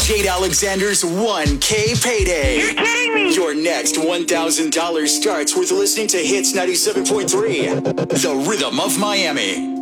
Jade Alexander's 1K payday. You're kidding me! Your next $1,000 starts with listening to Hits 97.3, the rhythm of Miami.